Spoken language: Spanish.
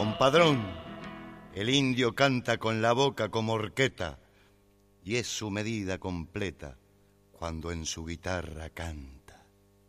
Compadrón, el indio canta con la boca como horqueta y es su medida completa cuando en su guitarra canta.